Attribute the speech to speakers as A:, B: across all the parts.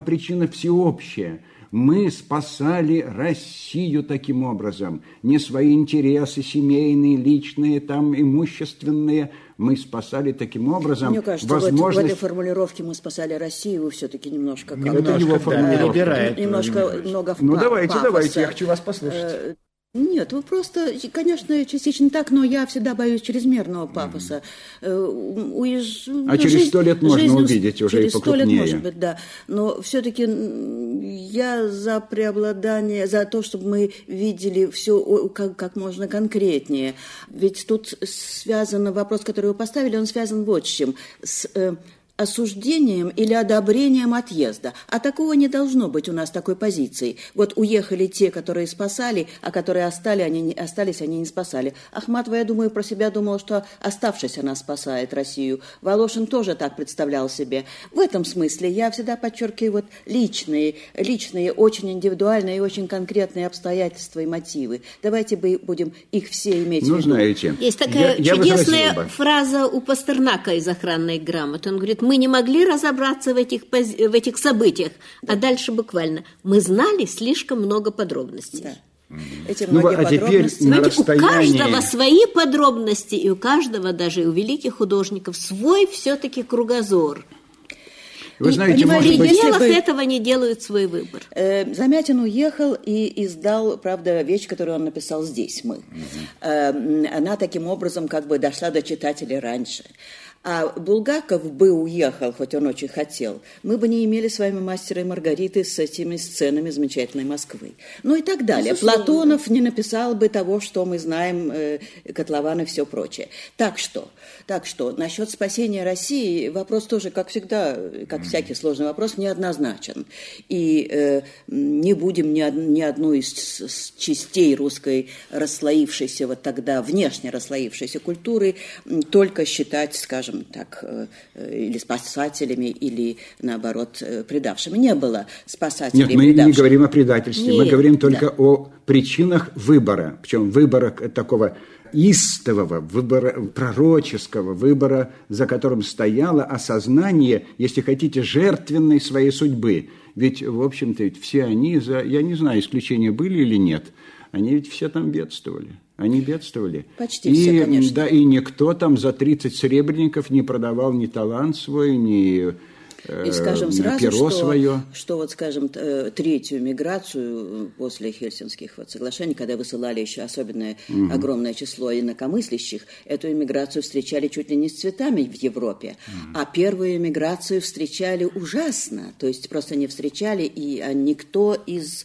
A: причина всеобщая. Мы спасали Россию таким образом. Не свои интересы семейные, личные, там, имущественные. Мы спасали таким образом
B: Мне кажется,
A: возможность...
B: в этой формулировке «мы спасали Россию» вы все-таки немножко...
A: Это его формулировка.
B: Немножко много
A: Ну,
B: пафоса.
A: давайте, я хочу вас послушать.
B: Нет, вы просто, конечно, частично так, но я всегда боюсь чрезмерного пафоса.
A: Через 100 лет можно увидеть уже и покрупнее. Через 100 лет,
B: может быть, да. Но все-таки я за преобладание, за то, чтобы мы видели все как можно конкретнее. Ведь тут связан вопрос, который вы поставили, он связан вот с чем. С осуждением или одобрением отъезда. А такого не должно быть у нас, такой позиции. Вот уехали те, которые спасали, а которые остались, они не спасали. Ахматова, я думаю, про себя думала, что оставшись она спасает Россию. Волошин тоже так представлял себе. В этом смысле я всегда подчеркиваю вот личные, очень индивидуальные и очень конкретные обстоятельства и мотивы. Давайте будем их все иметь в виду.
A: Знаете,
C: есть такая чудесная фраза у Пастернака из «Охранной грамоты». Он говорит: мы не могли разобраться в этих событиях. Да. А дальше буквально: мы знали слишком много подробностей. Да.
B: Эти многие подробности.
C: У каждого свои подробности, и у каждого, даже у великих художников, свой все-таки кругозор.
A: Вы знаете,
C: в пределах этого не делают свой выбор.
B: Замятин уехал и издал, правда, вещь, которую он написал здесь, мы. Она таким образом как бы дошла до читателей раньше. А Булгаков бы уехал, хоть он очень хотел, мы бы не имели с вами «Мастера и Маргариты» с этими сценами замечательной Москвы. Ну и так далее. Платонов не написал бы того, что мы знаем, котлован и все прочее. Так что, насчет спасения России вопрос тоже, как всегда, как всякий сложный вопрос, неоднозначен. И не будем ни одну из частей русской расслоившейся, вот тогда внешне расслоившейся культуры только считать, скажем так, или спасателями, или, наоборот, предавшими. Не было спасателей.
A: Нет, мы не говорим о предательстве, мы говорим только о причинах выбора, причем выбора такого истового, выбора пророческого, выбора, за которым стояло осознание, если хотите, жертвенной своей судьбы. Ведь, в общем-то, ведь все они, я не знаю, исключения были или нет, они ведь все там бедствовали. Они бедствовали.
B: Почти все, конечно.
A: Да, и никто там за 30 серебряников не продавал ни талант свой, ни
B: и скажем сразу,
A: перо свое.
B: Что вот, скажем, третью миграцию после Хельсинских вот соглашений, когда высылали еще особенное огромное число инакомыслящих, эту иммиграцию встречали чуть ли не с цветами в Европе. А первую иммиграцию встречали ужасно. То есть просто не встречали, и никто из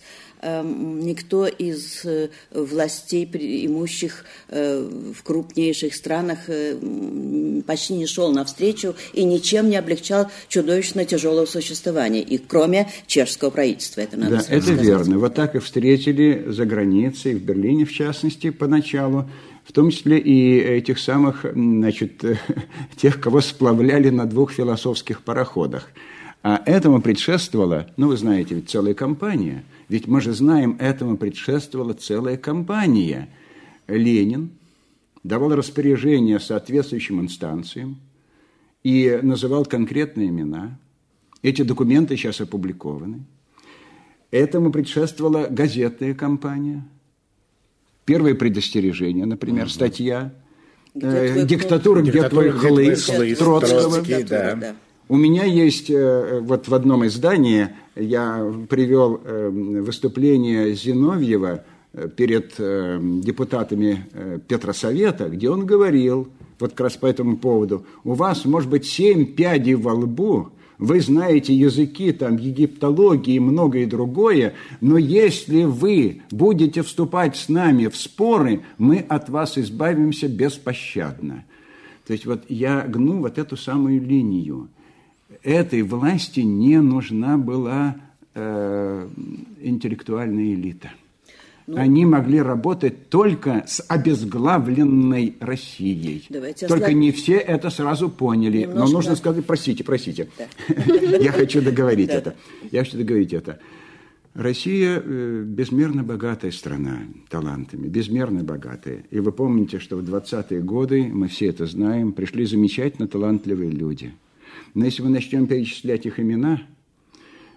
B: властей имущих в крупнейших странах почти не шел навстречу и ничем не облегчал чудовищно тяжелого существования, и кроме чешского правительства, это надо сказать.
A: Да, это верно. Вот так и встретили за границей, в Берлине в частности, поначалу, в том числе и этих самых, значит, тех, кого сплавляли на 2 философских пароходах. А этому предшествовала, вы знаете, ведь целая кампания. Ведь мы же знаем, этому предшествовала целая кампания. Ленин давал распоряжения соответствующим инстанциям и называл конкретные имена. Эти документы сейчас опубликованы. Этому предшествовала газетная кампания. Первое предостережение, например, статья «Диктатура, где твой хлыст» Троцкого.
B: Да.
A: У меня есть, вот в одном издании я привел выступление Зиновьева перед депутатами Петросовета, где он говорил, вот как раз по этому поводу: у вас, может быть, 7 пядей во лбу, вы знаете языки, там, египтологии и многое другое, но если вы будете вступать с нами в споры, мы от вас избавимся беспощадно. То есть вот я гну вот эту самую линию. Этой власти не нужна была интеллектуальная элита. Они могли работать только с обезглавленной Россией. Только не все это сразу поняли. Но нужно сказать, простите. Да. Я хочу договорить это. Россия безмерно богатая страна талантами, безмерно богатая. И вы помните, что в 20-е годы, мы все это знаем, пришли замечательно талантливые люди. Но если мы начнем перечислять их имена,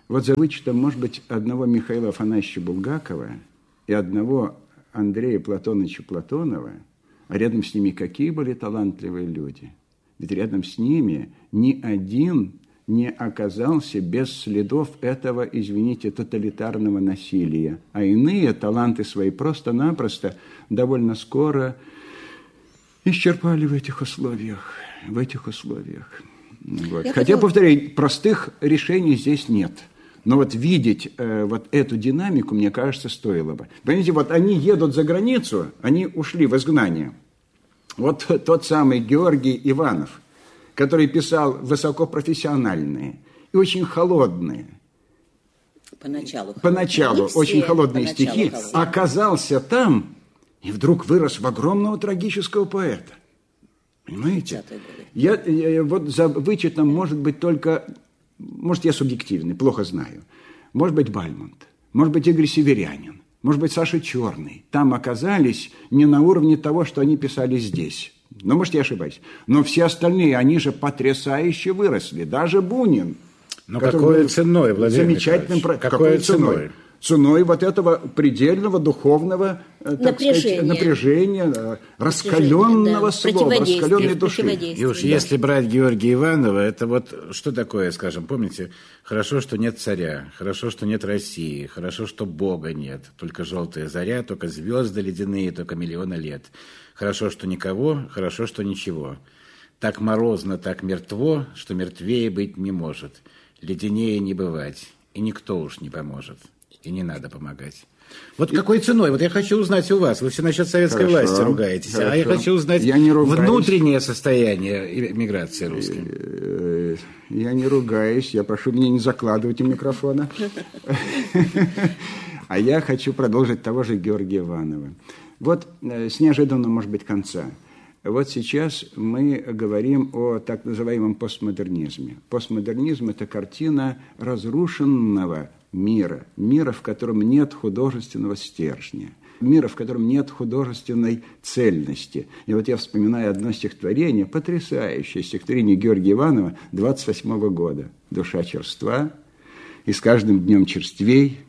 A: Вот за вычетом, может быть, одного Михаила Афанасьевича Булгакова и одного Андрея Платоновича Платонова, а рядом с ними какие были талантливые люди. Ведь рядом с ними ни один не оказался без следов этого, извините, тоталитарного насилия. А иные таланты свои просто-напросто довольно скоро исчерпали в этих условиях. Вот. Хотя, повторяю, простых решений здесь нет. Но вот видеть вот эту динамику, мне кажется, стоило бы. Понимаете, вот они едут за границу, они ушли в изгнание. Вот тот самый Георгий Иванов, который писал высокопрофессиональные и очень холодные.
B: Поначалу
A: очень холодные стихи, оказался там и вдруг вырос в огромного трагического поэта. Понимаете? Я вот за вычетом, может быть, только... Может, я субъективный, плохо знаю. Может быть, Бальмонт, может быть, Игорь Северянин, может быть, Саша Черный. Там оказались не на уровне того, что они писали здесь. Но, может, я ошибаюсь. Но все остальные, они же потрясающе выросли. Даже Бунин.
D: Но какой ценой, Владимир
A: замечательным
D: Николаевич? Какой ценой?
A: Ценой вот этого предельного духовного напряжения, раскаленного слова, раскаленной души.
D: И уж если брать Георгия Иванова, это вот что такое, скажем, помните, хорошо, что нет царя, хорошо, что нет России, хорошо, что Бога нет, только желтая заря, только звезды ледяные, только миллионы лет. Хорошо, что никого, хорошо, что ничего. Так морозно, так мертво, что мертвее быть не может. Леденее не бывать, и никто уж не поможет. И не надо помогать. Вот какой ценой? Вот я хочу узнать у вас. Вы все насчет советской власти ругаетесь. А я хочу узнать внутреннее состояние миграции русской.
A: Я не ругаюсь. Я прошу меня не закладывать у микрофона. А я хочу продолжить того же Георгия Иванова. Вот с неожиданного, может быть, конца. Вот сейчас мы говорим о так называемом постмодернизме. Постмодернизм – это картина разрушенного мира, в котором нет художественного стержня, мира, в котором нет художественной цельности. И вот я вспоминаю одно стихотворение, потрясающее стихотворение Георгия Иванова 28 года. «Душа черства, и с каждым днем черствей.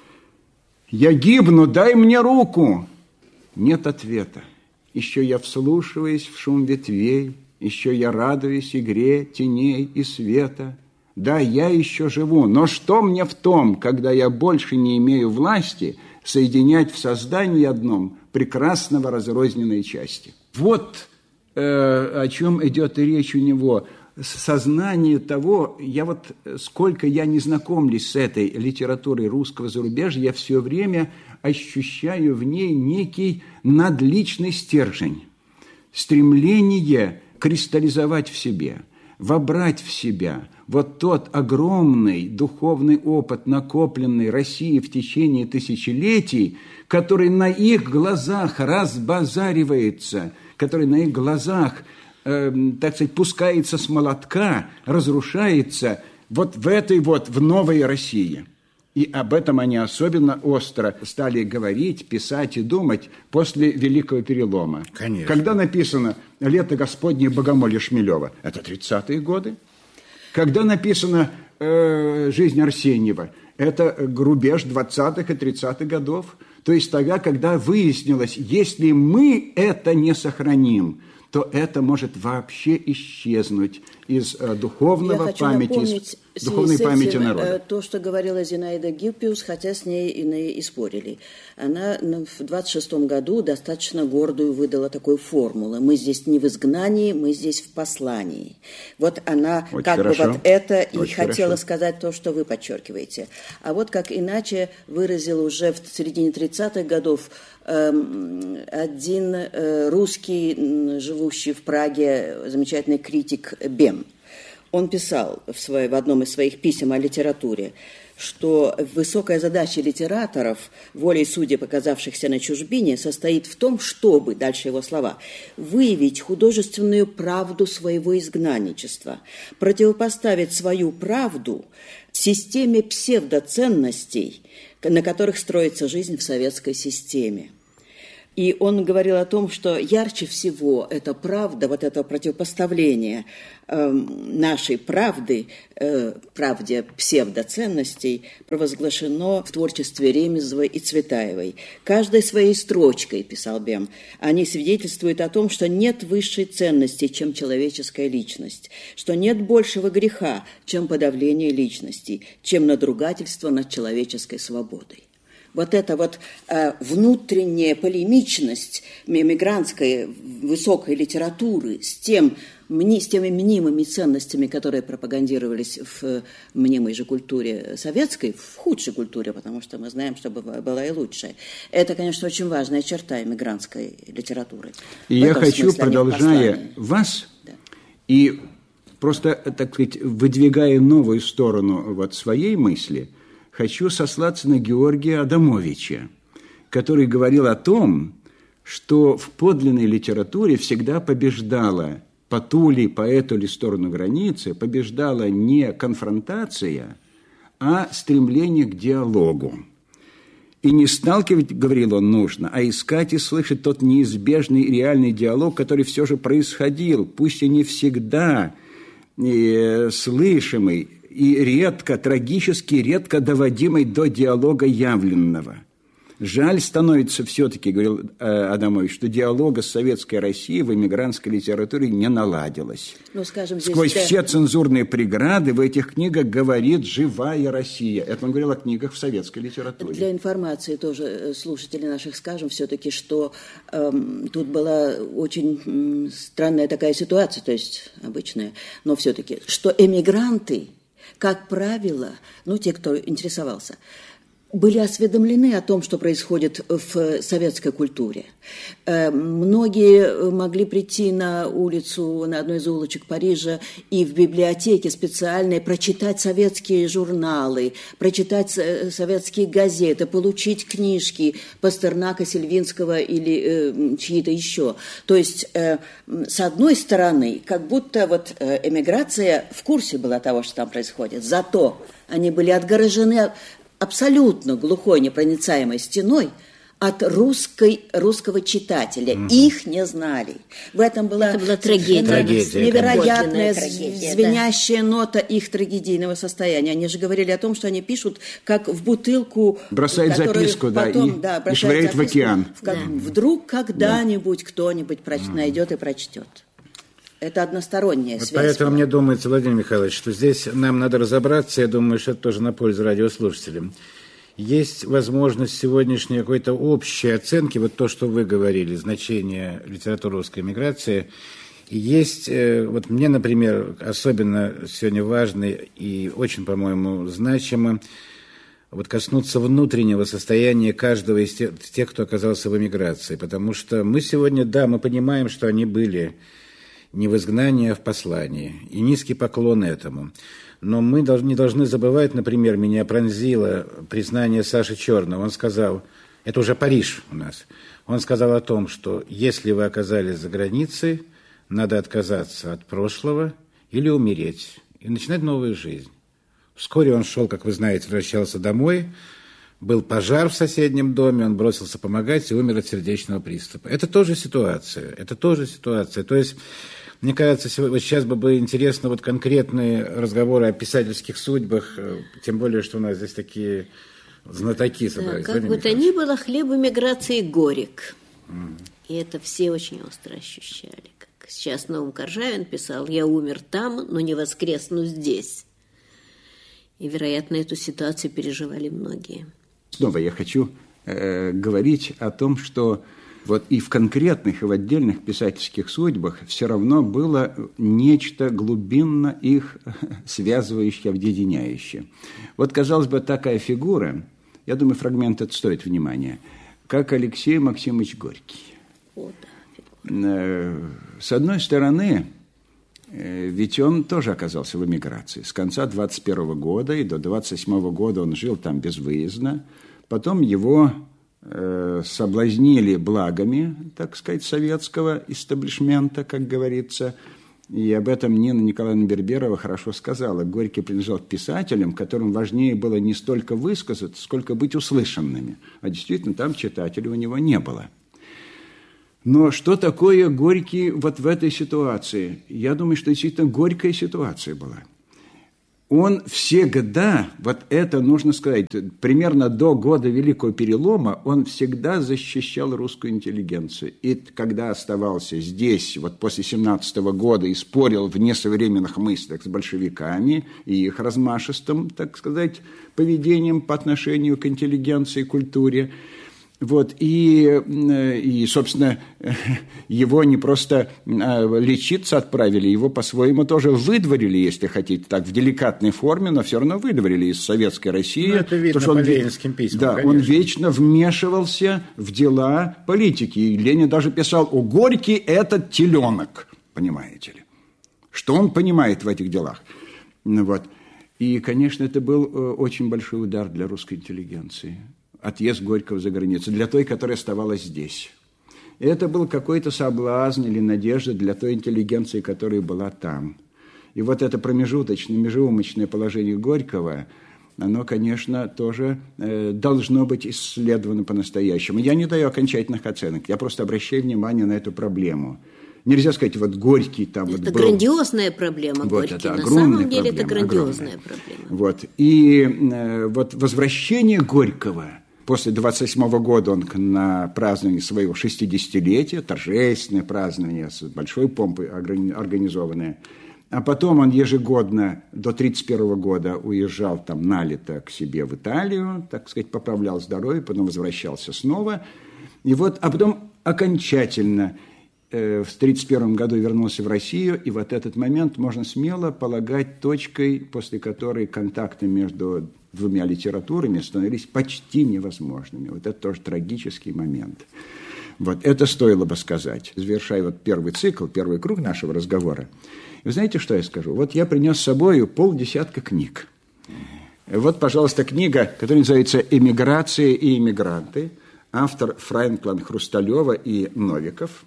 A: Я гибну, дай мне руку!» Нет ответа. Еще я вслушиваюсь в шум ветвей, еще я радуюсь игре теней и света. Да, я еще живу, но что мне в том, когда я больше не имею власти соединять в создании одном прекрасного разрозненные части? Вот о чем идет и речь у него. Сознание того, сколько я не знакомлюсь с этой литературой русского зарубежья, я все время ощущаю в ней некий надличный стержень, стремление кристаллизовать в себе, вобрать в себя вот тот огромный духовный опыт, накопленный Россией в течение тысячелетий, который на их глазах разбазаривается, который на их глазах, так сказать, пускается с молотка, разрушается вот в этой в новой России. И об этом они особенно остро стали говорить, писать и думать после Великого Перелома.
D: Конечно.
A: Когда написано «Лето Господне» Богомолья Шмелева, это 30-е годы. Когда написано «Жизнь Арсеньева», это рубеж 20-х и 30-х годов. То есть тогда, когда выяснилось, если мы это не сохраним, то это может вообще исчезнуть из духовной памяти народа.
B: То, что говорила Зинаида Гиппиус, хотя с ней иные и спорили. Она в 26-м году достаточно гордую выдала такую формулу. Мы здесь не в изгнании, мы здесь в послании. Вот она
A: очень
B: как
A: хорошо.
B: бы вот это и
A: очень
B: хотела
A: хорошо.
B: Сказать то, что вы подчеркиваете. А вот как иначе выразил уже в середине 30-х годов один русский, живущий в Праге, замечательный критик Бем. Он писал в одном из своих писем о литературе, что высокая задача литераторов, волей судеб, оказавшихся на чужбине, состоит в том, чтобы, дальше его слова, выявить художественную правду своего изгнанничества, противопоставить свою правду системе псевдоценностей, на которых строится жизнь в советской системе. И он говорил о том, что ярче всего эта правда, вот это противопоставление нашей правды, правде псевдоценностей, провозглашено в творчестве Ремезовой и Цветаевой. Каждой своей строчкой, писал Бем, они свидетельствуют о том, что нет высшей ценности, чем человеческая личность, что нет большего греха, чем подавление личности, чем надругательство над человеческой свободой. Вот эта вот внутренняя полемичность эмигрантской высокой литературы с теми мнимыми ценностями, которые пропагандировались в мнимой же культуре советской, в худшей культуре, потому что мы знаем, что была и лучшая. Это, конечно, очень важная черта эмигрантской литературы.
A: И я хочу, продолжая вас, да. И просто, так сказать, выдвигая новую сторону вот своей мысли, хочу сослаться на Георгия Адамовича, который говорил о том, что в подлинной литературе всегда побеждала по ту ли, по эту ли сторону границы, побеждала не конфронтация, а стремление к диалогу. И не сталкивать, говорил он, нужно, а искать и слышать тот неизбежный и реальный диалог, который все же происходил, пусть и не всегда слышимый, и редко, трагически редко доводимый до диалога явленного. Жаль становится все-таки, говорил Адамович, что диалога с советской Россией в эмигрантской литературе не наладилось.
B: Ну, скажем, здесь
A: сквозь все цензурные преграды в этих книгах говорит живая Россия. Это он говорил о книгах в советской литературе.
B: Для информации тоже слушателей наших скажем все-таки, что тут была очень странная такая ситуация, то есть обычная, но все-таки, что эмигранты, как правило, ну, те, кто интересовался, были осведомлены о том, что происходит в советской культуре. Многие могли прийти на улицу, на одной из улочек Парижа и в библиотеке специальной прочитать советские журналы, прочитать советские газеты, получить книжки Пастернака, Сельвинского или чьи-то еще. То есть, с одной стороны, как будто вот эмиграция в курсе была того, что там происходит, зато они были отгорожены абсолютно глухой, непроницаемой стеной от русского читателя. Их не знали. В этом была
C: трагедия.
B: Невероятная звенящая нота их трагедийного состояния. Они же говорили о том, что они пишут как в бутылку,
A: бросает записку, потом, и швыряет в океан.
B: Вдруг когда-нибудь кто-нибудь найдет и прочтет. Это односторонняя связь.
D: Поэтому мне думается, Владимир Михайлович, что здесь нам надо разобраться, я думаю, что это тоже на пользу радиослушателям. Есть возможность сегодняшней какой-то общей оценки, вот то, что вы говорили, значение литературы русской эмиграции. И есть, вот мне, например, особенно сегодня важно и очень, по-моему, значимо вот коснуться внутреннего состояния каждого из тех, кто оказался в эмиграции. Потому что мы сегодня, да, мы понимаем, что они были не в изгнании, а в послании. И низкий поклон этому. Но мы не должны забывать, например, меня пронзило признание Саши Черного. Он сказал, это уже Париж у нас, он сказал о том, что если вы оказались за границей, надо отказаться от прошлого или умереть, и начинать новую жизнь. Вскоре он шел, как вы знаете, возвращался домой, был пожар в соседнем доме, он бросился помогать и умер от сердечного приступа. Это тоже ситуация. То есть, мне кажется, сейчас бы было интересно вот конкретные разговоры о писательских судьбах, тем более, что у нас здесь такие знатоки собрались.
C: Да, как бы то ни было, хлеб эмиграции горек. И это все очень остро ощущали. Как сейчас Наум Коржавин писал, я умер там, но не воскресну здесь. И, вероятно, эту ситуацию переживали многие.
A: Снова я хочу говорить о том, что вот и в конкретных, и в отдельных писательских судьбах все равно было нечто глубинно их связывающее, объединяющее. Вот, казалось бы, такая фигура, я думаю, фрагмент этот стоит внимания, как Алексей Максимович Горький. С одной стороны, ведь он тоже оказался в эмиграции. С конца 21 года и до 27 года он жил там безвыездно. Потом его соблазнили благами, так сказать, советского истеблишмента, как говорится. И об этом Нина Николаевна Берберова хорошо сказала. Горький принадлежал к писателям, которым важнее было не столько высказаться, сколько быть услышанными. А действительно, там читателей у него не было. Но что такое Горький вот в этой ситуации? Я думаю, что действительно горькая ситуация была. Он всегда, вот это нужно сказать, примерно до года Великого Перелома, он всегда защищал русскую интеллигенцию. И когда оставался здесь, вот после 17 года, и спорил в несовременных мыслях с большевиками и их размашистым, так сказать, поведением по отношению к интеллигенции и культуре, вот, и, собственно, его не просто лечиться отправили, его по-своему тоже выдворили, если хотите, так, в деликатной форме, но все равно выдворили из Советской России. Ну,
D: это видно по ленинским письмам,
A: да, конечно. Он вечно вмешивался в дела политики. И Ленин даже писал: «О, Горький – этот теленок», понимаете ли. Что он понимает в этих делах. Вот. И, конечно, это был очень большой удар для русской интеллигенции. Отъезд Горького за границу, для той, которая оставалась здесь. И это был какой-то соблазн или надежда для той интеллигенции, которая была там. И вот это промежуточное, межеумочное положение Горького, оно, конечно, тоже должно быть исследовано по-настоящему. Я не даю окончательных оценок, я просто обращаю внимание на эту проблему. Нельзя сказать, вот Горький там...
C: Это
A: вот был...
C: грандиозная проблема, вот, Горький. На самом деле это грандиозная проблема.
A: Вот. И вот возвращение Горького... После 27-го года он на празднование своего 60-летия, торжественное празднование с большой помпой организованное. А потом он ежегодно до 1931 года уезжал там на лето к себе в Италию, так сказать, поправлял здоровье, потом возвращался снова. И вот, а потом окончательно в 1931 году вернулся в Россию, и вот этот момент можно смело полагать точкой, после которой контакты между двумя литературами становились почти невозможными. Вот это тоже трагический момент. Вот это стоило бы сказать. Завершая вот первый цикл, первый круг нашего разговора. Вы знаете, что я скажу? Вот я принес с собой 50 книг. Вот, пожалуйста, книга, которая называется «Эмиграция и иммигранты». Автор Франклин Хрусталева и Новиков.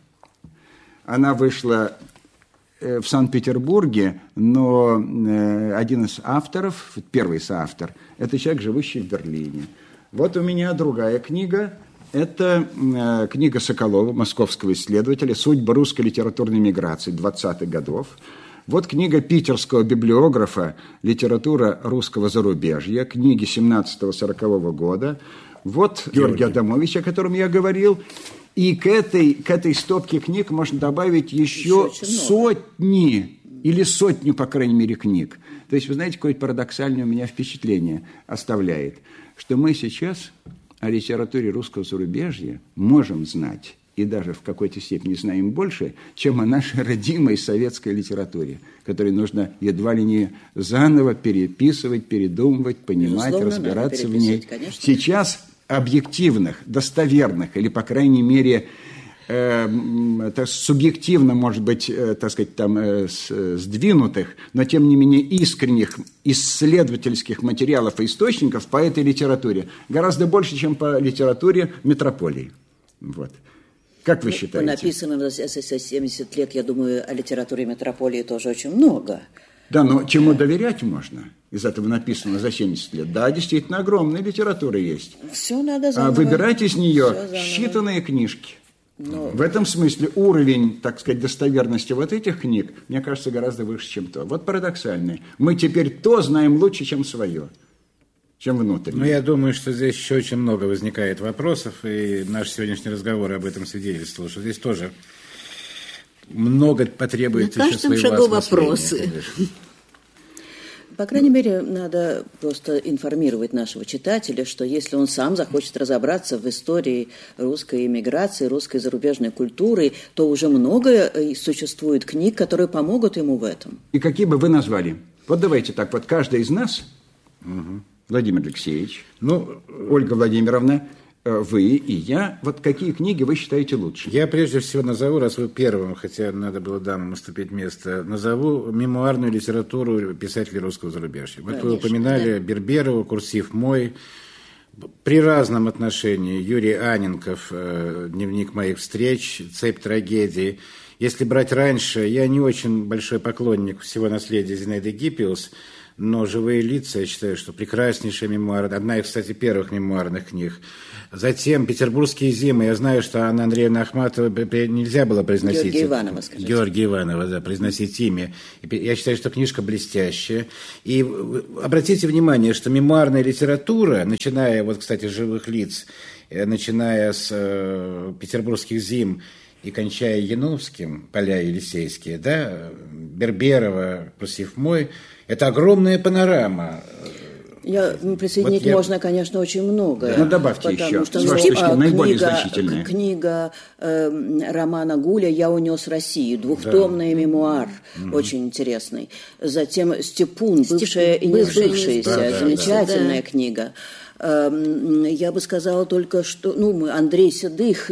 A: Она вышла в Санкт-Петербурге, но один из авторов, первый соавтор, это человек, живущий в Берлине. Вот у меня другая книга. Это книга Соколова, московского исследователя «Судьба русской литературной миграции 20-х годов». Вот книга питерского библиографа «Литература русского зарубежья», книги 17-40 года. Вот Георгий Адамович, о котором я говорил. И к этой стопке книг можно добавить еще сотни, или сотню, по крайней мере, книг. То есть, вы знаете, какое-то парадоксальное у меня впечатление оставляет, что мы сейчас о литературе русского зарубежья можем знать, и даже в какой-то степени знаем больше, чем о нашей родимой советской литературе, которой нужно едва ли не заново переписывать, передумывать, понимать, разбираться в ней. Конечно. Сейчас объективных, достоверных или, по крайней мере, субъективно, может быть, так сказать, там, сдвинутых, но, тем не менее, искренних исследовательских материалов и источников по этой литературе гораздо больше, чем по литературе метрополии. Вот. Как вы считаете?
B: Написано за 70 лет, я думаю, о литературе метрополии тоже очень много.
A: Да, но чему доверять можно из этого написанного за 70 лет? Да, действительно, огромная литература есть.
B: Все надо заново.
A: А выбирать из нее считанные книжки. Но... В этом смысле уровень, так сказать, достоверности вот этих книг, мне кажется, гораздо выше, чем то. Вот парадоксально. Мы теперь то знаем лучше, чем свое, чем внутреннее.
D: Ну, я думаю, что здесь еще очень много возникает вопросов, и наш сегодняшний разговор об этом свидетельствовал, что здесь тоже много потребуется еще своего осмысления. На каждом шагу вопросы.
B: По крайней мере, надо просто информировать нашего читателя, что если он сам захочет разобраться в истории русской эмиграции, русской зарубежной культуры, то уже много существует книг, которые помогут ему в этом.
A: И какие бы вы назвали? Вот давайте так, вот каждый из нас, Владимир Алексеевич, Ольга Владимировна, вы и я, вот какие книги вы считаете лучше?
D: Я прежде всего назову, раз вы первым, хотя надо было дамам уступить место, назову мемуарную литературу писателей русского зарубежья. Вот вы упоминали Берберова, «Курсив мой». При разном отношении Юрий Анненков, «Дневник моих встреч», «Цепь трагедий». Если брать раньше, я не очень большой поклонник всего наследия Зинаиды Гиппиус, но «Живые лица», я считаю, что прекраснейшие мемуары, одна из, кстати, первых мемуарных книг. Затем «Петербургские зимы». Я знаю, что Анна Андреевна Ахматова нельзя было произносить.
B: Георгия Иванова, скажите.
D: Георгия Иванова, да, произносить имя. Я считаю, что книжка блестящая. И обратите внимание, что мемуарная литература, начиная, вот, кстати, с «Живых лиц», начиная с «Петербургских зим» и кончая Яновским, «Поля Елисейские», да, Берберова, «Просив мой», это огромная панорама.
B: Присоединить можно, конечно, очень много.
A: Да. Ну, добавьте еще,
B: что,
A: с вашей точки наиболее значительные.
B: Книга Романа Гуля «Я унес Россию», двухтомный мемуар, очень интересный. Затем «Степун», «Бывшая и не сбывшаяся», замечательная книга. Я бы сказала только, что Андрей Седых,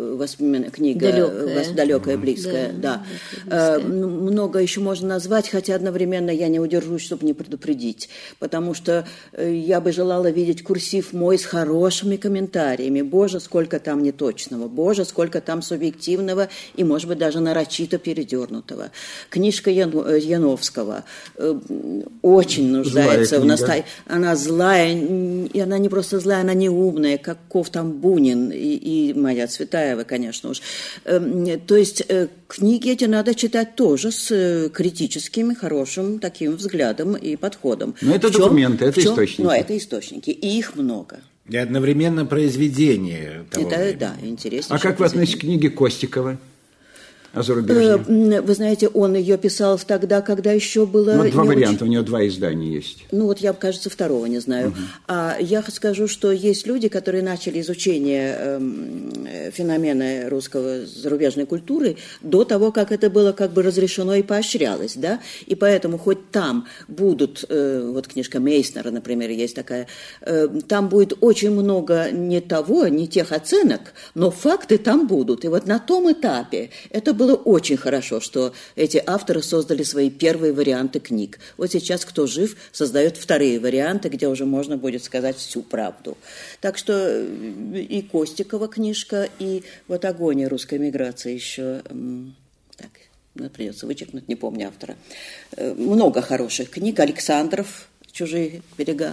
B: книга «Далекая, близкая», да. Много еще можно назвать, хотя одновременно я не удержусь, чтобы не предупредить, потому что я бы желала видеть курсив мой с хорошими комментариями. Боже, сколько там неточного, боже, сколько там субъективного и, может быть, даже нарочито передернутого. Книжка Яновского очень нуждается в настоянии. Она злая, и она не просто злая, она не умная, как Ковтам Бунин и моя Цветаева, конечно уж. То есть книги эти надо читать тоже с критическим, хорошим таким взглядом и подходом.
A: Но это документы, это источники.
B: Но это источники, и их много.
D: И одновременно произведение того времени.
B: Да, интересно.
A: А как вы относитесь к книге Костикова о зарубежье?
B: Вы знаете, он ее писал тогда, когда еще было...
A: Два варианта, у него 2 издания есть.
B: Я, кажется, второго не знаю. А я скажу, что есть люди, которые начали изучение феномена русского зарубежной культуры до того, как это было как бы разрешено и поощрялось, да? И поэтому хоть там будут, вот книжка Мейснера, например, есть такая, там будет очень много не тех оценок, но факты там будут. И вот на том этапе это было очень хорошо, что эти авторы создали свои первые варианты книг. Вот сейчас, кто жив, создает вторые варианты, где уже можно будет сказать всю правду. Так что и Костикова книжка, и вот «Агония русской миграции» еще... придется вычеркнуть, не помню автора. Много хороших книг. Александров «Чужие берега».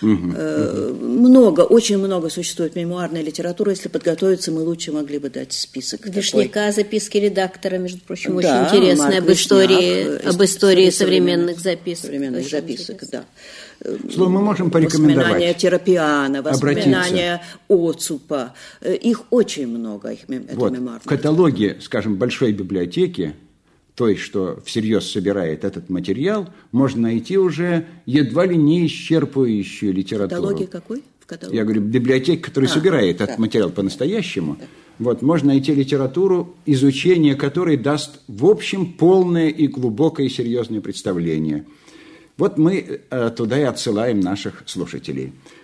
B: Очень много существует мемуарной литературы. Если подготовиться, мы лучше могли бы дать список.
C: Вишняка, записки редактора, между прочим, очень интересные об истории современных записок.
B: Современных записок, да.
A: Слово мы можем порекомендовать.
B: Воспоминания Терапиана, воспоминания Оцупа. Их очень много,
A: в каталоге, скажем, большой библиотеки, той, что всерьез собирает этот материал, можно найти уже едва ли не исчерпывающую литературу.
B: В каталоге какой?
A: Я говорю, библиотека, которая собирает этот материал по-настоящему. Да. Вот, можно найти литературу, изучение которой даст, в общем, полное и глубокое и серьезное представление. Вот мы туда и отсылаем наших слушателей.